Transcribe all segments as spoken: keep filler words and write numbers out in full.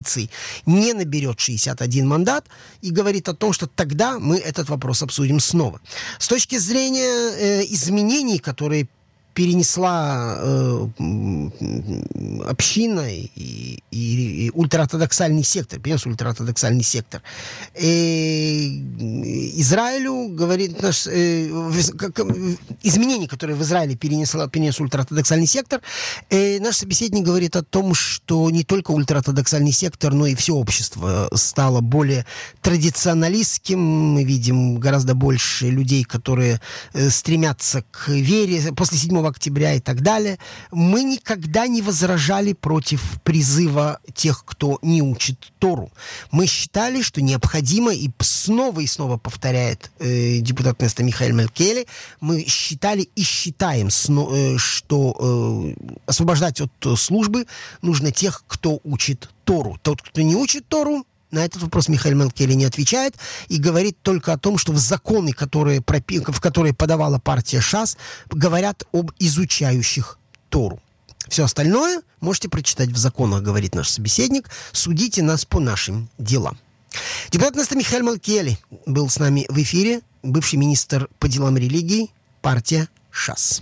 оппозиции не наберет шестьдесят один мандат, и говорит о том, что тогда мы этот вопрос обсудим снова. С точки зрения э, изменений, которые перенесла э, община и, и, и ультраортодоксальный сектор, перенес ультраортодоксальный сектор. И Израилю, говорит наш, э, как, изменения, которые в Израиле перенесла, перенес ультраортодоксальный сектор, э, наш собеседник говорит о том, что не только ультраортодоксальный сектор, но и все общество стало более традиционалистским. Мы видим гораздо больше людей, которые э, стремятся к вере после седьмого октября и так далее. Мы никогда не возражали против призыва тех, кто не учит Тору. Мы считали, что необходимо, и снова и снова повторяет э, депутат Кнессета Михаэль Малкиэли, мы считали и считаем, сно, э, что э, освобождать от службы нужно тех, кто учит Тору. Тот, кто не учит Тору, на этот вопрос Михаэль Малкиэли не отвечает и говорит только о том, что в законы, которые, в которые подавала партия ШАС, говорят об изучающих Тору. Все остальное можете прочитать в законах, говорит наш собеседник. Судите нас по нашим делам. Депутат Кнессета Михаэль Малкиэли был с нами в эфире, бывший министр по делам религии, партия ШАС.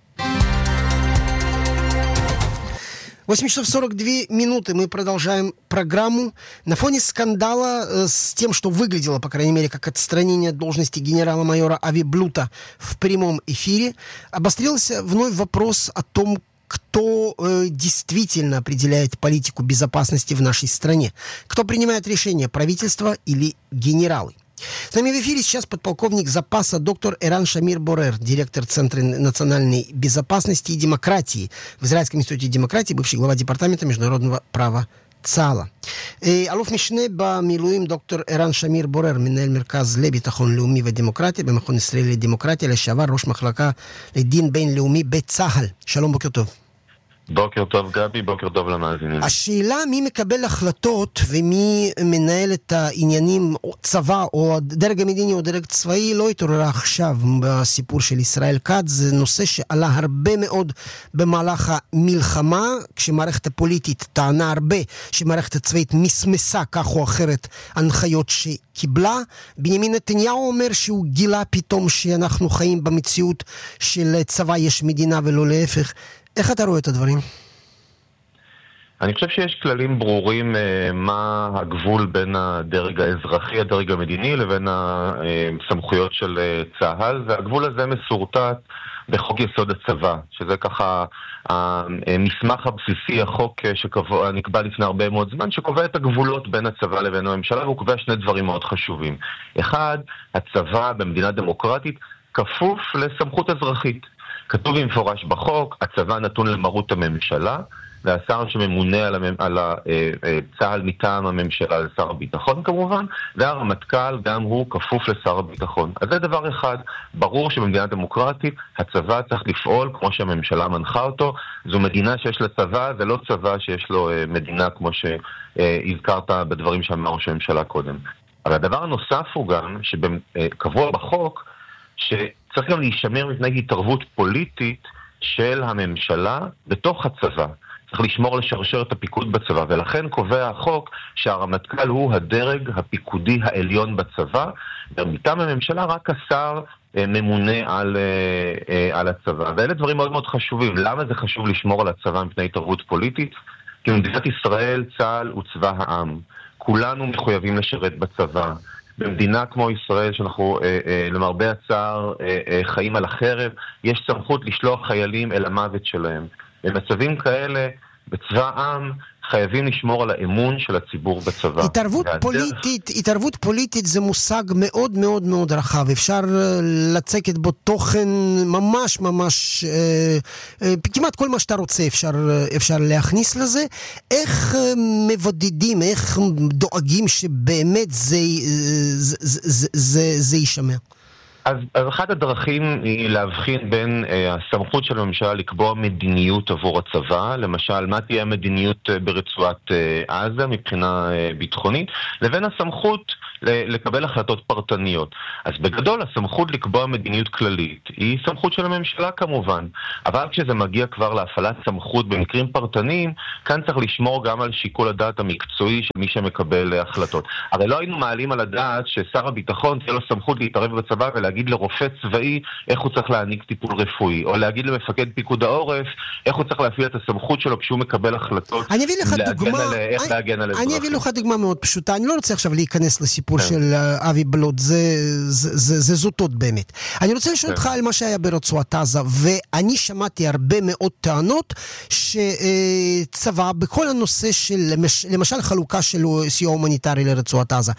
восемь часов сорок две минуты. Мы продолжаем программу. На фоне скандала э, с тем, что выглядело, по крайней мере, как отстранение от должности генерала-майора Ави Блута в прямом эфире, обострился вновь вопрос о том, кто э, действительно определяет политику безопасности в нашей стране. Кто принимает решения, правительство или генералы. С нами в эфире сейчас подполковник запаса доктор Эран Шамир Борер, директор Центра национальной безопасности и демократии в Израильском институте демократии, бывший глава департамента международного права צה"ל. אלוף משנה במילואים דוקטור ערן שמיר בורר, מנהל מרכז לביטחון לאומי ודמוקרטיה במכון ישראלי לדמוקרטיה, לשעבר ראש מחלקה לדין בינלאומי בצה"ל. שלום, בוקר טוב. בוקר טוב גבי, בוקר טוב למאזינים. השאלה מי מקבל החלטות ומי מנהל את העניינים, או צבא או דרג המדיני או דרג צבאי, לא התעוררה עכשיו בסיפור של ישראל כץ. זה נושא שעלה הרבה מאוד במהלך המלחמה, כשמערכת הפוליטית טענה הרבה שמערכת הצבאית מסמסה כך או אחרת הנחיות שקיבלה. בנימין נתניהו אומר שהוא גילה פתאום שאנחנו חיים במציאות של צבא יש מדינה ולא להפך. איך אתה רואה את הדברים? אני חושב שיש כללים ברורים מה הגבול בין הדרג האזרחי, הדרג המדיני, לבין הסמכויות של צה"ל, והגבול הזה מסורטט בחוק יסוד הצבא, שזה ככה המסמך הבסיסי, החוק שנקבע לפני הרבה מאוד זמן, שקובע את הגבולות בין הצבא לבין הממשלה, והוא קובע שני דברים מאוד חשובים. אחד, הצבא במדינה דמוקרטית כפוף לסמכות אזרחית. כתוב במפורש בחוק, הצבא נתון למרות הממשלה, והשר שממונה על, המ... על צה"ל מטעם הממשלה לשר הביטחון כמובן, והרמטכ"ל גם הוא כפוף לשר הביטחון. אז זה דבר אחד, ברור שבמדינה דמוקרטית הצבא צריך לפעול כמו שהממשלה מנחה אותו. זו מדינה שיש לה צבא, זה לא צבא שיש לו מדינה כמו שהזכרת בדברים שאמר ראש הממשלה קודם. אבל הדבר הנוסף הוא גם שקבוע בחוק שצריך גם להישמר מפני התערבות פוליטית של הממשלה בתוך הצבא. צריך לשמור לשרשרת הפיקוד בצבא, ולכן קובע החוק שהרמטכ"ל הוא הדרג הפיקודי העליון בצבא, ומטעם הממשלה רק השר ממונה על, על הצבא. ואלה דברים מאוד מאוד חשובים. למה זה חשוב לשמור על הצבא מפני התערבות פוליטית? כי במדינת ישראל צה"ל הוא צבא העם. כולנו מחויבים לשרת בצבא. במדינה כמו ישראל, שאנחנו אה, אה, למרבה הצער אה, אה, חיים על החרב, יש סמכות לשלוח חיילים אל המוות שלהם. במצבים כאלה, בצבא עם, חייבים לשמור על האמון של הציבור בצבא. התערבות והדרך... פוליטית, התערבות פוליטית זה מושג מאוד מאוד מאוד רחב. אפשר לצקת בו תוכן ממש ממש, אה, אה, כמעט כל מה שאתה רוצה אפשר, אפשר להכניס לזה. איך אה, מבודדים, איך דואגים שבאמת זה, זה, זה, זה, זה, זה יישמר? אז, אז אחת הדרכים היא להבחין בין אה, הסמכות של הממשלה לקבוע מדיניות עבור הצבא, למשל מה תהיה המדיניות אה, ברצועת אה, עזה מבחינה אה, ביטחונית, לבין הסמכות לקבל החלטות פרטניות. אז בגדול, הסמכות לקבוע מדיניות כללית היא סמכות של הממשלה כמובן, אבל כשזה מגיע כבר להפעלת סמכות במקרים פרטניים, כאן צריך לשמור גם על שיקול הדעת המקצועי של מי שמקבל החלטות. הרי לא היינו מעלים על הדעת ששר הביטחון תהיה לו סמכות להתערב בצבא ולהגיד לרופא צבאי איך הוא צריך להעניק טיפול רפואי, או להגיד למפקד פיקוד העורף איך הוא צריך להפעיל את הסמכות שלו כשהוא מקבל החלטות. אני אביא לך דוגמה, על, איך אני, להגן על אזרחים. אני אביא לך דוגמה מאוד פשוטה, אני לא רוצה עכשיו להיכנס לסיפור כן. של אבי בלוט, זה, זה, זה, זה זוטות באמת. אני רוצה לשאול אותך כן. על מה שהיה ברצועת עזה, ואני שמעתי הרבה מאוד טענות שצבא בכל הנושא של למשל חלוקה של סיוע הומניטרי לרצועת עזה.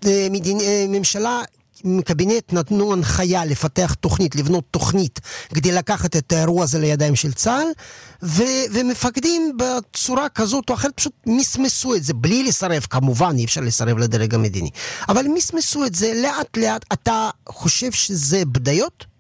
ממשלה מקבינט נתנו הנחיה לפתח תוכנית, לבנות תוכנית כדי לקחת את האירוע הזה לידיים של צה"ל, ו- ומפקדים בצורה כזאת או אחרת פשוט מסמסו את זה, בלי לסרב כמובן, אי אפשר לסרב לדרג המדיני, אבל מסמסו את זה לאט לאט. אתה חושב שזה בדיות?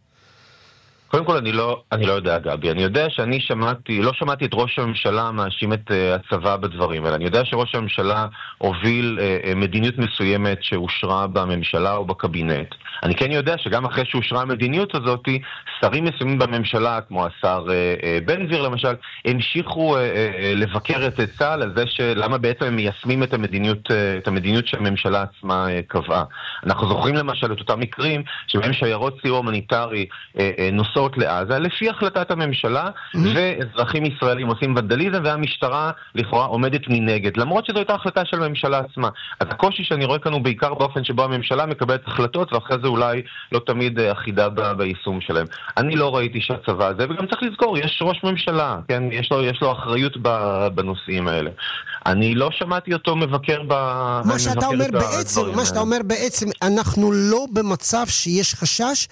קודם כל, אני לא, אני לא יודע, גבי. אני יודע שאני שמעתי, לא שמעתי את ראש הממשלה מאשים את uh, הצבא בדברים האלה. אני יודע שראש הממשלה הוביל uh, uh, מדיניות מסוימת שאושרה בממשלה או בקבינט. אני כן יודע שגם אחרי שאושרה המדיניות הזאת, שרים מסוימים בממשלה, כמו השר uh, uh, בן גביר למשל, המשיכו uh, uh, לבקר את צה"ל על זה שלמה בעצם הם מיישמים את המדיניות, uh, את המדיניות שהממשלה עצמה uh, קבעה. אנחנו זוכרים למשל את אותם מקרים שבהם שיירות סיוע הומניטרי uh, uh, נוסעות לעזה, לפי החלטת הממשלה, mm-hmm. ואזרחים ישראלים עושים ונדליזם, והמשטרה לכאורה עומדת מנגד, למרות שזו הייתה החלטה של הממשלה עצמה. אז הקושי שאני רואה כאן הוא בעיקר באופן שבו הממשלה מקבלת החלטות, ואחרי זה אולי לא תמיד אחידה ביישום שלהם. אני לא ראיתי שהצבא הזה, וגם צריך לזכור, יש ראש ממשלה, כן? יש לו, יש לו אחריות בנושאים האלה. אני לא שמעתי אותו מבקר ב... מה שאתה אומר בעצם, מה שאתה אומר בעצם, אנחנו לא במצב שיש חשש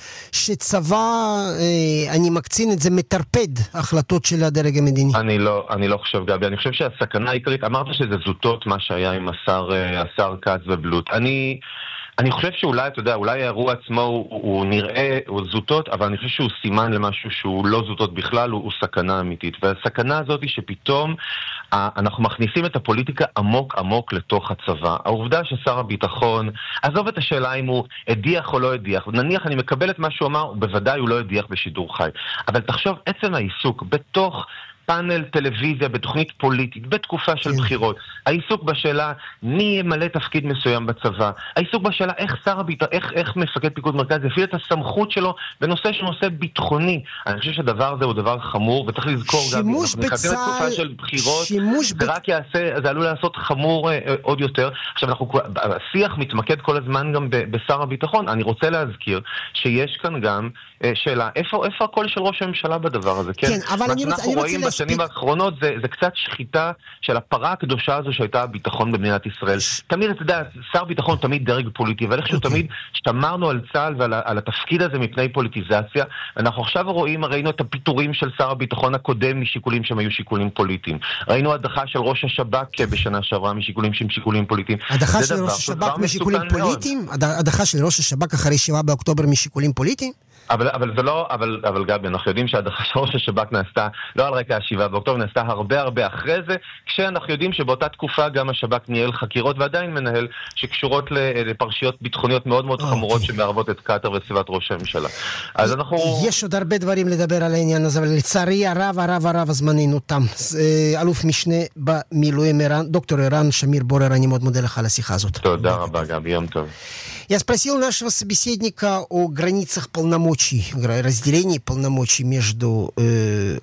שצבא, אני מקצין את זה, מטרפד החלטות של הדרג המדיני. אני לא, אני לא חושב, גבי. אני חושב שהסכנה העיקרית, אמרת שזה זוטות מה שהיה עם השר, השר כץ ובלוט. אני... אני חושב שאולי, אתה יודע, אולי האירוע עצמו הוא, הוא נראה, הוא זוטות, אבל אני חושב שהוא סימן למשהו שהוא לא זוטות בכלל, הוא, הוא סכנה אמיתית. והסכנה הזאת היא שפתאום אה, אנחנו מכניסים את הפוליטיקה עמוק עמוק לתוך הצבא. העובדה ששר הביטחון, עזוב את השאלה אם הוא הדיח או לא הדיח, נניח אני מקבל את מה שהוא אמר, בוודאי הוא לא הדיח בשידור חי. אבל תחשוב, עצם העיסוק בתוך פאנל טלוויזיה, בתוכנית פוליטית, בתקופה של בחירות, העיסוק בשאלה מי ימלא תפקיד מסוים בצבא, העיסוק בשאלה איך שר הביטחון, איך, איך מפקד פיקוד מרכז יפעיל את הסמכות שלו בנושא שנושא ביטחוני. אני חושב שהדבר הזה הוא דבר חמור, וצריך לזכור גם, אנחנו מחכים לתקופה של בחירות, זה רק יעשה, זה עלול לעשות חמור אה, עוד יותר. עכשיו, אנחנו, השיח מתמקד כל הזמן גם ב, בשר הביטחון. אני רוצה להזכיר שיש כאן גם אה, שאלה, איפה, איפה הקול של ראש הממשלה בדבר הזה? כן, כן, אבל אני רוצה, אני רוצה בשנים האחרונות זה, זה קצת שחיטה של הפרה הקדושה הזו שהייתה הביטחון במדינת ישראל. תמיד, אתה יודע, שר ביטחון תמיד דרג פוליטי, אבל איכשהו תמיד שמרנו על צה"ל ועל על התפקיד הזה מפני פוליטיזציה. אנחנו עכשיו רואים, ראינו את הפיטורים של שר הביטחון הקודם משיקולים שהם היו שיקולים פוליטיים. ראינו הדחה של ראש השב"כ בשנה שעברה משיקולים שהם שיקולים פוליטיים. הדחה של ראש השב"כ משיקולים פוליטיים? הדחה של ראש השב"כ אחרי שבעה באוקטובר משיקולים פוליטיים? אבל, אבל זה לא, אבל, אבל גבי, אנחנו יודעים שהדחה של ראש השב"כ נעשתה לא על רקע השבעה באוקטובר, נעשתה הרבה הרבה אחרי זה, כשאנחנו יודעים שבאותה תקופה גם השב"כ ניהל חקירות ועדיין מנהל שקשורות לפרשיות ביטחוניות מאוד מאוד חמורות שמערבות את קטר וסביבת ראש הממשלה. אז אנחנו... יש עוד הרבה דברים לדבר על העניין הזה, אבל לצערי הרב הרב הרב הזמננו תם. אלוף משנה במילואים ערן, דוקטור ערן שמיר בורר, אני מאוד מודה לך על השיחה הזאת. תודה рaba, גבי, יום טוב. Я спросил нашего собеседника о границах полномочий, разделении полномочий между э,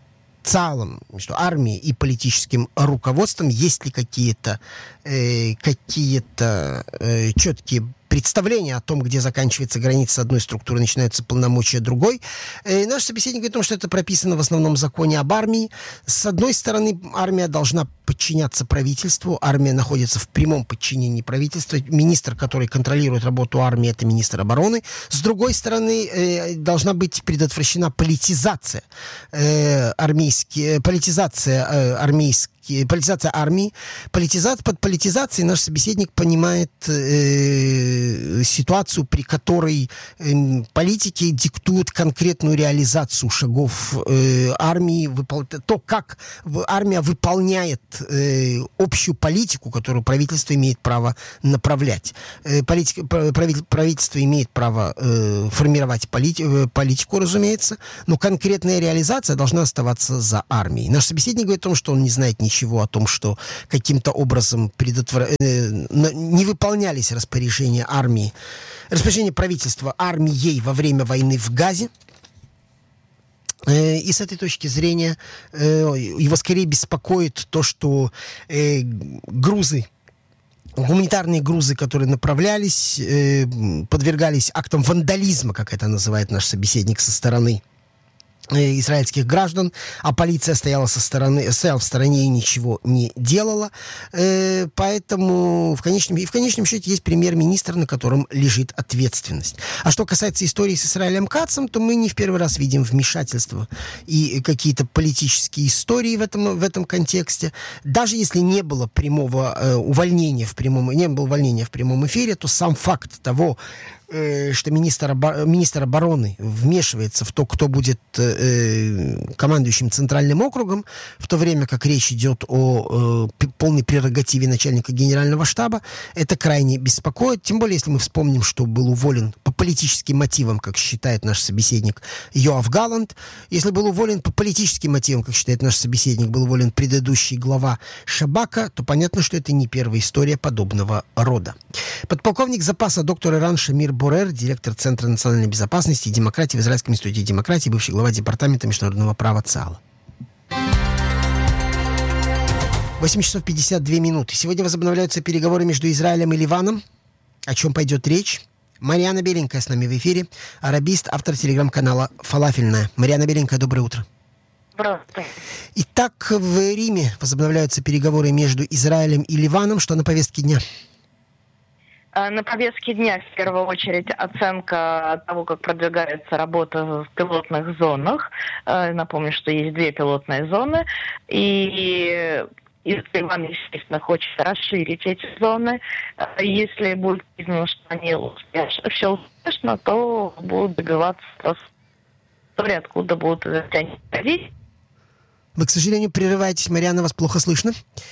ЦАЛом, между армией и политическим руководством. Есть ли какие-то, э, какие-то э, четкие представление о том, где заканчивается граница одной структуры, начинаются полномочия другой. И наш собеседник говорит о том, что это прописано в основном в законе об армии. С одной стороны, армия должна подчиняться правительству. Армия находится в прямом подчинении правительства. Министр, который контролирует работу армии, это министр обороны. С другой стороны, э, должна быть предотвращена политизация, э, армейские, политизация э, армейских политические, политизация армии. Политизация, под политизацией наш собеседник понимает э, ситуацию, при которой э, политики диктуют конкретную реализацию шагов э, армии, выпол... то, как армия выполняет э, общую политику, которую правительство имеет право направлять. Э, политика, правительство имеет право э, формировать полити... политику, разумеется, но конкретная реализация должна оставаться за армией. Наш собеседник говорит о том, что он не знает ничего о том, что каким-то образом предотвра... э, не выполнялись распоряжения армии, распоряжения правительства армией во время войны в Газе. И с этой точки зрения его скорее беспокоит то, что грузы, гуманитарные грузы, которые направлялись, подвергались актам вандализма, как это называет наш собеседник, со стороны израильских граждан, а полиция стояла со стороны, стояла в стороне и ничего не делала. Э, поэтому в конечном, и в конечном счете есть премьер-министр, на котором лежит ответственность. А что касается истории с Исраилем Кацем, то мы не в первый раз видим вмешательство и какие-то политические истории в этом, в этом контексте. Даже если не было прямого э, увольнения в прямом, не было увольнения в прямом эфире, то сам факт того, что министр, министр обороны вмешивается в то, кто будет э, командующим Центральным округом, в то время как речь идет о э, полной прерогативе начальника генерального штаба, это крайне беспокоит. Тем более, если мы вспомним, что был уволен по политическим мотивам, как считает наш собеседник, Йоав Галланд. Если был уволен по политическим мотивам, как считает наш собеседник, был уволен предыдущий глава Шабака, то понятно, что это не первая история подобного рода. Подполковник запаса доктор Иран Шамир Борер, директор Центра национальной безопасности и демократии в Израильском институте демократии, бывший глава департамента международного права ЦААЛа. восемь часов пятьдесят две минуты. Сегодня возобновляются переговоры между Израилем и Ливаном. О чем пойдет речь? Марианна Беленькая с нами в эфире, арабист, автор телеграм-канала «Фалафельная». Марианна Беленькая, доброе утро. Здравствуйте. Итак, в Риме возобновляются переговоры между Израилем и Ливаном. Что на повестке дня? На повестке дня, в первую очередь, оценка того, как продвигается работа в пилотных зонах. Напомню, что есть две пилотные зоны. И Ливан, естественно, хочет расширить эти зоны. Если будет видно, что они успешно, все успешно, то будут добиваться истории, откуда будут они ходить. Вы, к сожалению, прерываетесь, Марианна, вас плохо слышно.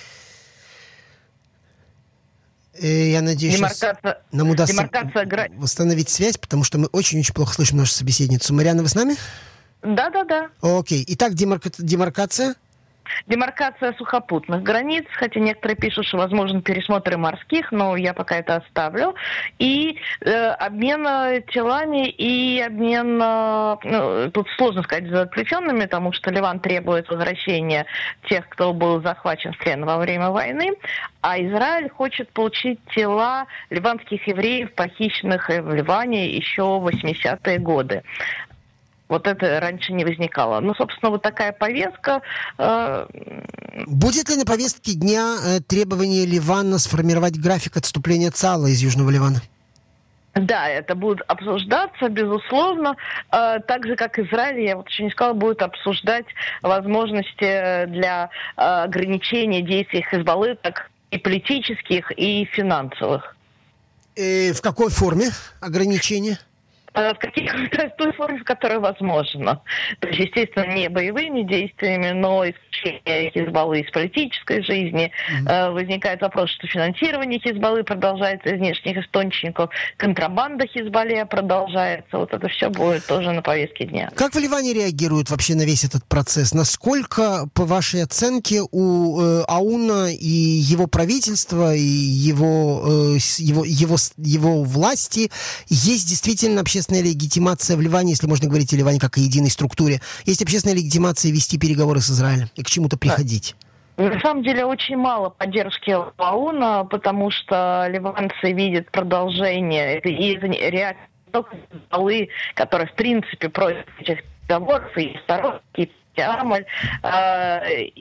Я надеюсь, Демаркация, нам удастся демаркация... восстановить связь, потому что мы очень-очень плохо слышим нашу собеседницу. Марианна, вы с нами? Да-да-да. Окей. Итак, демарка... демаркация? Демаркация сухопутных границ, хотя некоторые пишут, что возможен пересмотр и морских, но я пока это оставлю. И э, обмен телами и обмен, э, ну, тут сложно сказать, заключенными, потому что Ливан требует возвращения тех, кто был захвачен в плен во время войны, а Израиль хочет получить тела ливанских евреев, похищенных в Ливане еще в восьмидесятые годы. Вот это раньше не возникало. Ну, собственно, вот такая повестка. Э... Будет ли на повестке дня э, требование Ливана сформировать график отступления ЦААЛа из Южного Ливана? Да, это будет обсуждаться, безусловно. Э, так же, как Израиль, я вот еще не сказала, будет обсуждать возможности для э, ограничения действий Хизбаллы, так и политических, и финансовых. Э, в какой форме ограничения? В каких-то той форме, в которой возможно. То есть, естественно, не боевыми действиями, но исключение Хизбаллы из политической жизни. Mm-hmm. Возникает вопрос, что финансирование Хизбаллы продолжается из внешних источников, контрабанда Хизбалле продолжается. Вот это все будет тоже на повестке дня. Как в Ливане реагируют вообще на весь этот процесс? Насколько, по вашей оценке, у э, АУНа и его правительства, и его, э, его, его, его власти есть действительно общественная легитимация в Ливане, если можно говорить о Ливане как о единой структуре, есть общественная легитимация вести переговоры с Израилем и к чему-то приходить? На самом деле очень мало поддержки ООНа, потому что ливанцы видят продолжение и реакции Хизбаллы, которые в принципе против этих переговоров, и сторон, и Амаль, а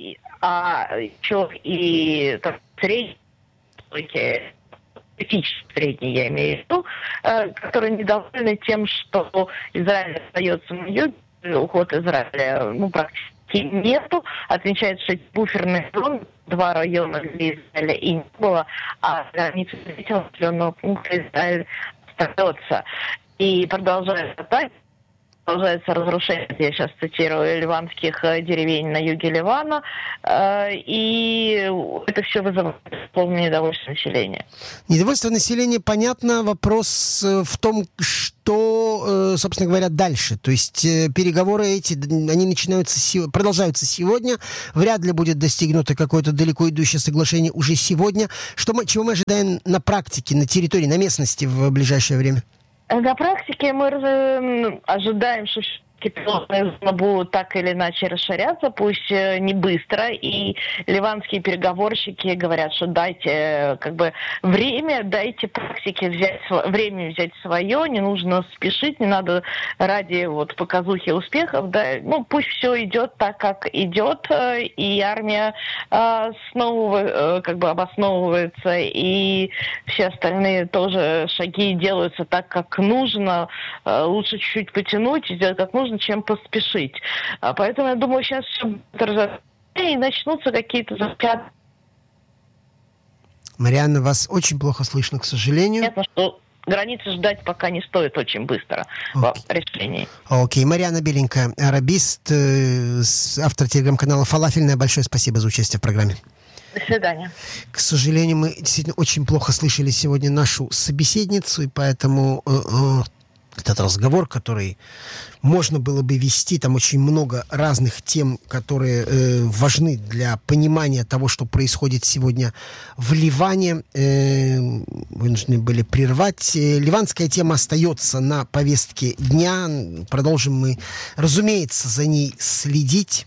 еще и средние средний, я имею в виду, которые недовольны тем, что Израиль остается на юге, уход Израиля ну, практически нету. Отмечается, что эти буферные зоны два района для Израиля и не было, а границы третьего населенного пункта Израиль остается. И продолжается так. Продолжается разрушение, я сейчас цитирую, ливанских деревень на юге Ливана, и это все вызывает полное недовольство населения. Недовольство населения, понятно. Вопрос в том, что, собственно говоря, дальше. То есть переговоры эти, они начинаются, продолжаются сегодня. Вряд ли будет достигнуто какое-то далеко идущее соглашение уже сегодня. Что мы, чего мы ожидаем на практике, на территории, на местности в ближайшее время? На практике мы ожидаем, что пилотные зоны будут так или иначе расширяться, пусть не быстро, и ливанские переговорщики говорят, что дайте как бы время, дайте практике взять время взять свое, не нужно спешить, не надо ради вот показухи успехов, да, ну пусть все идет так, как идет, и армия э, снова э, как бы обосновывается, и все остальные тоже шаги делаются так, как нужно, э, лучше чуть-чуть потянуть и сделать как нужно, чем поспешить. А поэтому я думаю, сейчас все будет разобраться, и начнутся какие-то запятки. Марианна, вас очень плохо слышно, к сожалению. Понятно, что границы ждать пока не стоит очень быстро okay. в решении. Окей. Okay. Марианна Беленькая, арабист, э, автор телеграм-канала «Фалафельная». Большое спасибо за участие в программе. До свидания. К сожалению, мы действительно очень плохо слышали сегодня нашу собеседницу, и поэтому э, э, этот разговор, который можно было бы вести, там очень много разных тем, которые э, важны для понимания того, что происходит сегодня в Ливане. Э, вынуждены были прервать. Э, ливанская тема остается на повестке дня. Продолжим мы, разумеется, за ней следить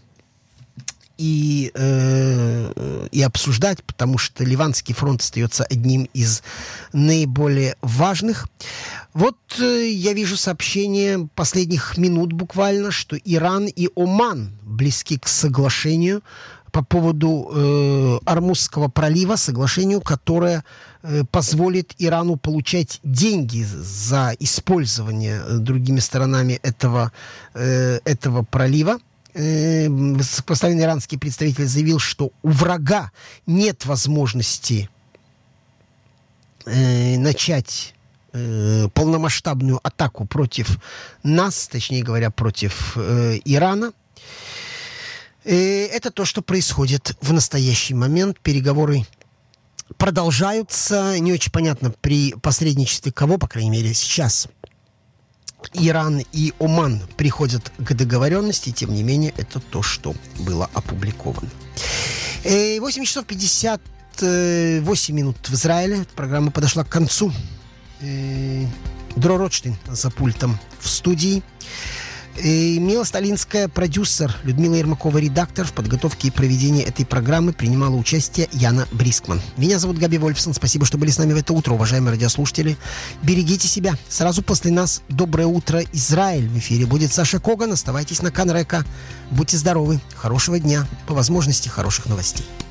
и, э, и обсуждать, потому что Ливанский фронт остается одним из наиболее важных. Вот э, я вижу сообщение последних минут буквально, что Иран и Оман близки к соглашению по поводу э, Ормузского пролива, соглашению, которое э, позволит Ирану получать деньги за использование другими сторонами этого, э, этого пролива. Высокопоставленный иранский представитель заявил, что у врага нет возможности э, начать э, полномасштабную атаку против нас, точнее говоря, против э, Ирана. Э, это то, что происходит в настоящий момент. Переговоры продолжаются. Не очень понятно, при посредничестве кого, по крайней мере, сейчас Иран и Оман приходят к договоренности, тем не менее, это то, что было опубликовано. восемь часов пятьдесят восемь минут в Израиле. Программа подошла к концу. Дро Ротштейн за пультом в студии. Мила Сталинская, продюсер, Людмила Ермакова, редактор. В подготовке и проведении этой программы принимала участие Яна Брискман. Меня зовут Габи Вольфсон. Спасибо, что были с нами в это утро, уважаемые радиослушатели. Берегите себя. Сразу после нас «Доброе утро, Израиль». В эфире будет Саша Коган. Оставайтесь на Канрека. Будьте здоровы. Хорошего дня. По возможности, хороших новостей.